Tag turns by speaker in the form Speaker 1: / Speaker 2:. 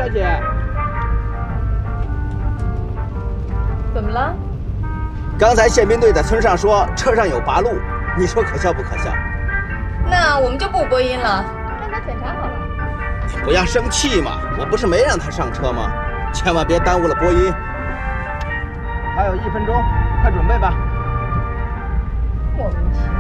Speaker 1: 姐，
Speaker 2: 怎么了？
Speaker 1: 刚才宪兵队在村上说车上有八路，你说可笑不可笑？
Speaker 2: 那我们就不播音了，让他检查好了。
Speaker 1: 你不要生气嘛，我不是没让他上车吗？千万别耽误了播音。还有1分钟，快准备吧。
Speaker 2: 莫名其妙。